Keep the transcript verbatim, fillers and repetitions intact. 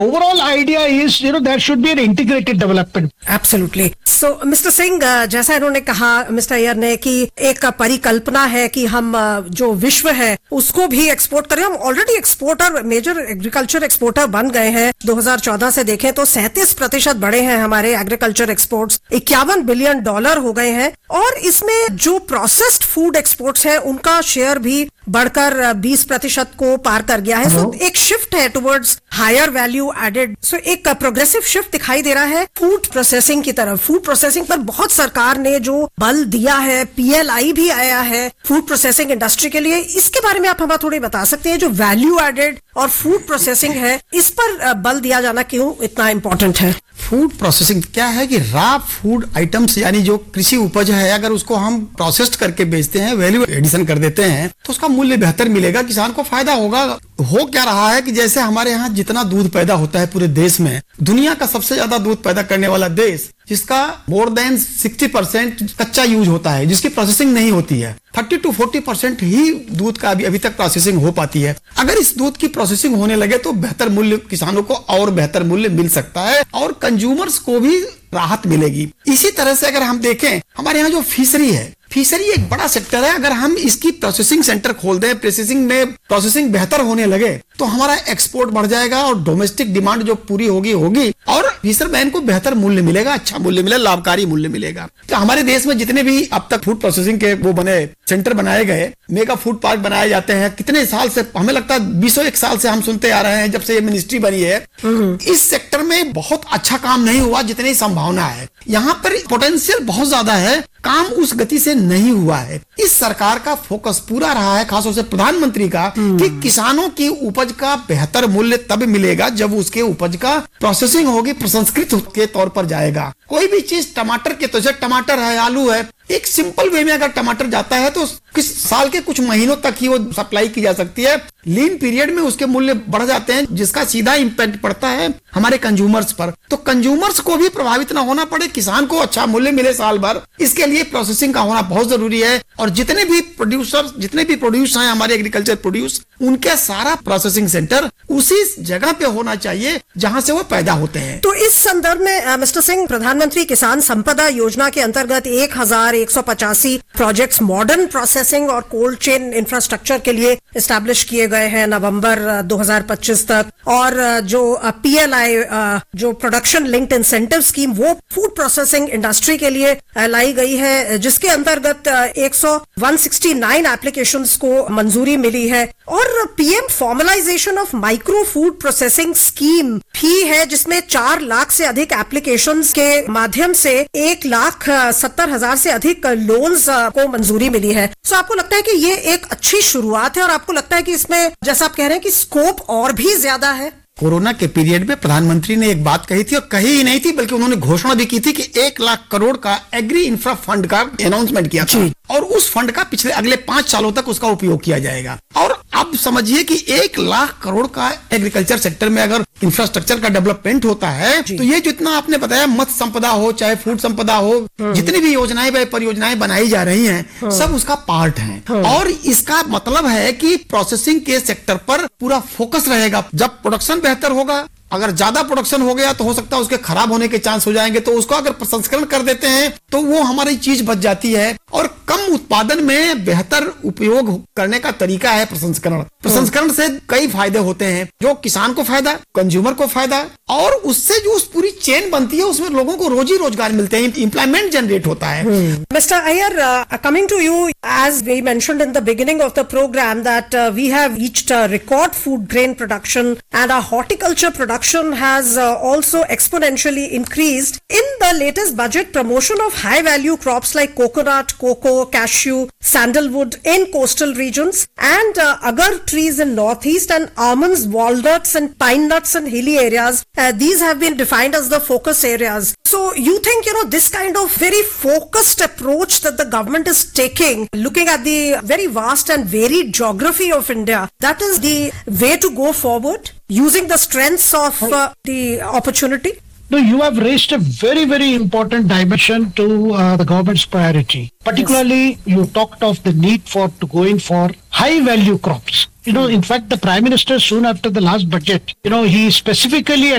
Overall idea is, you know, there should be an integrated development. Absolutely. So, mister Singh, जैसा इन्होंने कहा mister Iyer ने कि एक परिकल्पना है कि हम जो विश्व है उसको भी एक्सपोर्ट करें. हम already exporter, major agriculture exporter बन गए हैं. दो हज़ार चौदह से देखें तो सैंतीस प्रतिशत बढ़े हैं हमारे एग्रीकल्चर एक्सपोर्ट्स. इक्यावन बिलियन डॉलर हो गए हैं. और इसमें जो प्रोसेस्ड फूड एक्सपोर्ट्स है उनका शेयर भी बढ़कर बीस प्रतिशत को पार कर गया है. सो so, एक शिफ्ट है टुवर्ड्स हायर वैल्यू एडेड. सो एक प्रोग्रेसिव शिफ्ट दिखाई दे रहा है फूड प्रोसेसिंग की तरफ. फूड प्रोसेसिंग पर बहुत सरकार ने जो बल दिया है, पीएलआई भी आया है फूड प्रोसेसिंग इंडस्ट्री के लिए. इसके बारे में आप हमें थोड़ी बता सकते हैं, जो वैल्यू एडेड और फूड प्रोसेसिंग है इस पर बल दिया जाना क्यों इतना इम्पोर्टेंट है? फूड प्रोसेसिंग क्या है कि रॉ फूड आइटम्स यानी जो कृषि उपज है, अगर उसको हम प्रोसेस्ड करके बेचते हैं, वैल्यू एडिशन कर देते हैं, तो उसका मूल्य बेहतर मिलेगा, किसान को फायदा होगा. हो क्या रहा है कि जैसे हमारे यहाँ जितना दूध पैदा होता है पूरे देश में, दुनिया का सबसे ज्यादा दूध पैदा करने वाला देश, जिसका मोर देन साठ परसेंट कच्चा यूज होता है, जिसकी प्रोसेसिंग नहीं होती है, तीस टू चालीस परसेंट ही दूध का अभी अभी तक प्रोसेसिंग हो पाती है. अगर इस दूध की प्रोसेसिंग होने लगे तो बेहतर मूल्य किसानों को और बेहतर मूल्य मिल सकता है और कंज्यूमर्स को भी राहत मिलेगी. इसी तरह से अगर हम देखें, हमारे यहाँ जो फिशरी है, फिशरी एक बड़ा सेक्टर है. अगर हम इसकी प्रोसेसिंग सेंटर खोल दें, प्रोसेसिंग में प्रोसेसिंग बेहतर होने लगे तो हमारा एक्सपोर्ट बढ़ जाएगा और डोमेस्टिक डिमांड जो पूरी होगी होगी और फिशरमैन को बेहतर मूल्य मिलेगा, अच्छा मूल्य मिलेगा, लाभकारी मूल्य मिलेगा. तो हमारे देश में जितने भी अब तक फूड प्रोसेसिंग के वो बने सेंटर बनाए गए, मेगा फूड पार्क बनाए जाते हैं, कितने साल से, हमें लगता है बीसों एक साल से हम सुनते आ रहे हैं जब से ये मिनिस्ट्री बनी है. इस सेक्टर में बहुत अच्छा काम नहीं हुआ जितनी संभावना है. यहाँ पर पोटेंशियल बहुत ज्यादा है, काम उस गति से नहीं हुआ है. इस सरकार का फोकस पूरा रहा है, खासतौर से प्रधानमंत्री का, कि किसानों की उपज का बेहतर मूल्य तब मिलेगा जब उसके उपज का प्रोसेसिंग होगी, प्रसंस्कृत के तौर पर जाएगा. कोई भी चीज, टमाटर के, तो जैसे टमाटर है, आलू है, एक सिंपल वे में अगर टमाटर जाता है तो किस साल के कुछ महीनों तक ही वो सप्लाई की जा सकती है. लीन पीरियड में उसके मूल्य बढ़ जाते हैं, जिसका सीधा इम्पैक्ट पड़ता है हमारे कंज्यूमर्स पर. तो कंज्यूमर्स को भी प्रभावित ना होना पड़े, किसान को अच्छा मूल्य मिले साल भर, इसके लिए प्रोसेसिंग का होना बहुत जरूरी है. और जितने भी प्रोड्यूसर, जितने भी प्रोड्यूस हैं हमारे एग्रीकल्चर प्रोड्यूस, उनके सारा प्रोसेसिंग सेंटर उसी जगह पे होना चाहिए जहां से वो पैदा होते हैं. तो इस संदर्भ में मिस्टर सिंह, प्रधानमंत्री किसान संपदा योजना के अंतर्गत एक हजार एक सौ पचासी प्रोजेक्ट्स मॉडर्न प्रोसेसिंग और कोल्ड चेन इंफ्रास्ट्रक्चर के लिए एस्टैब्लिश किए गए हैं नवंबर दो हज़ार पच्चीस तक. और जो पीएलआई, जो प्रोडक्शन लिंक्ड इंसेंटिव स्कीम, वो फूड प्रोसेसिंग इंडस्ट्री के लिए लाई गई है, जिसके अंतर्गत एक सौ उनहत्तर एप्लीकेशंस को मंजूरी मिली है. और PM formalisation of micro food processing scheme भी है, जिसमें चार लाख से अधिक एप्लीकेशंस के माध्यम से एक लाख सत्तर हजार से अधिक लोन्स को मंजूरी मिली है. सो आपको लगता है कि ये एक अच्छी शुरुआत है और आपको लगता है कि इसमें, जैसा आप कह रहे हैं, कि स्कोप और भी ज्यादा है? कोरोना के पीरियड में प्रधानमंत्री ने एक बात कही थी, और कही ही नहीं थी बल्कि उन्होंने घोषणा भी की थी कि एक लाख करोड़ का एग्री इंफ्रा फंड का अनाउंसमेंट किया था, और उस फंड का पिछले अगले पांच सालों तक उसका उपयोग किया जाएगा. और अब समझिए कि एक लाख करोड़ का एग्रीकल्चर सेक्टर में अगर इंफ्रास्ट्रक्चर का डेवलपमेंट होता है, तो ये जितना आपने बताया, मत्स्य संपदा हो चाहे फूड संपदा हो, जितनी भी योजनाएं परियोजनाएं बनाई जा रही हैं, सब उसका पार्ट है. और इसका मतलब है कि प्रोसेसिंग के सेक्टर पर पूरा फोकस रहेगा. जब प्रोडक्शन बेहतर होगा, अगर ज्यादा प्रोडक्शन हो गया तो हो सकता है उसके खराब होने के चांस हो जाएंगे, तो उसको अगर प्रसंस्करण कर देते हैं तो वो हमारी चीज बच जाती है. और कम उत्पादन में बेहतर उपयोग करने का तरीका है प्रसंस्करण. प्रसंस्करण से कई फायदे होते हैं, जो किसान को फायदा, कंज्यूमर को फायदा, और उससे जो उस पूरी चेन बनती है उसमें लोगों को रोजी रोजगार मिलते हैं, एम्प्लॉयमेंट जनरेट होता है. Mister Iyer, coming to you, as we mentioned in the beginning of the program that uh, we have reached uh, record food grain production, and our horticulture production has uh, also exponentially increased. In the latest budget, promotion of high value crops like coconut, cocoa, cashew, sandalwood in coastal regions, and uh, agar trees in northeast, and almonds, walnuts and pine nuts in hilly areas, uh, these have been defined as the focus areas. So you think, you know, this kind of very focused approach that the government is taking, looking at the very vast and varied geography of India, that is the way to go forward, using the strengths of uh, the opportunity? No, you have raised a very, very important dimension to uh, the government's priority. Particularly, yes. You talked of the need for to go in for high value crops. You know, in fact, the Prime Minister soon after the last budget, you know, he specifically